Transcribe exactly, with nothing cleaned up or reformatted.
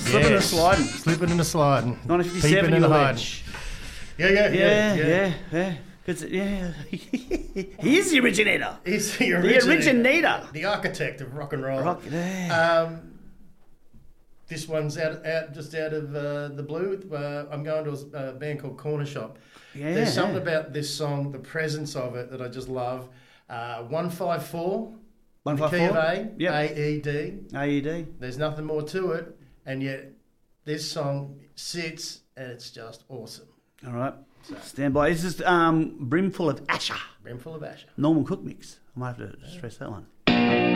Slipping and sliding. Slipping and sliding. nineteen fifty-seven, Peeping you and were hiding. Ledge. Yeah, yeah, Yeah, yeah. yeah, yeah. Cause, yeah. He is the originator. He's the The originator. originator. The architect of rock and roll. Rock, yeah. Um, this one's out, out just out of uh, the blue. Uh, I'm going to a, a band called Corner Shop. Yeah. There's something about this song, the presence of it, that I just love. Uh, one five four. One The five key of four. A. Yep. A E D. A E D. There's nothing more to it, and yet this song sits and it's just awesome. All right. So, Stand by. This is um, Brimful of Asher. brimful of Asher. Norman Cook mix. I might have to stress that one.